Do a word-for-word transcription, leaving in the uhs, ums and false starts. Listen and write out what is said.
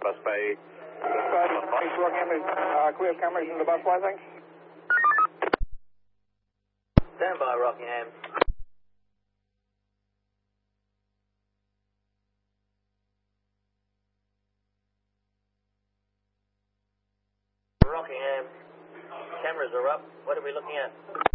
Bus bay. Bus East Rockingham is uh, clear cameras in the busway, thanks. Stand by, Rockingham. Rockingham, cameras are up. What are we looking at?